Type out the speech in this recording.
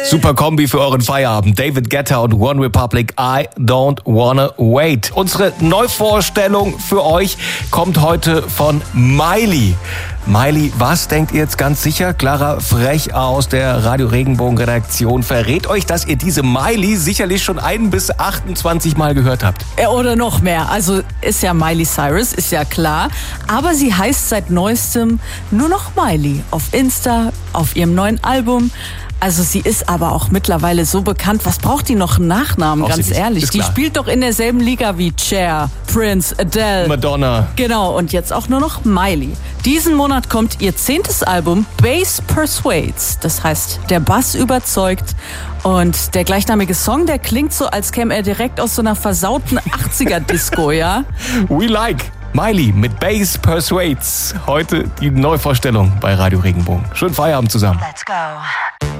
Super Kombi für euren Feierabend. David Guetta und One Republic, I Don't Wanna Wait. Unsere Neuvorstellung für euch kommt heute von Miley. Miley, was denkt ihr jetzt ganz sicher? Clara Frech aus der Radio Regenbogen Redaktion verrät euch, dass ihr diese Miley sicherlich schon 1 bis 28 Mal gehört habt. Oder noch mehr. Also ist ja Miley Cyrus, ist ja klar. Aber sie heißt seit neuestem nur noch Miley. Auf Insta, auf ihrem neuen Album. Also sie ist aber auch mittlerweile so bekannt. Was braucht die noch einen Nachnamen, ganz ehrlich? Die spielt doch in derselben Liga wie Cher, Prince, Adele. Madonna. Genau, und jetzt auch nur noch Miley. Diesen Monat kommt ihr 10. Album, Bass Persuades. Das heißt, der Bass überzeugt. Und der gleichnamige Song, der klingt so, als käme er direkt aus so einer versauten 80er-Disco, ja? We like Miley mit Bass Persuades. Heute die Neuvorstellung bei Radio Regenbogen. Schönen Feierabend zusammen. Let's go.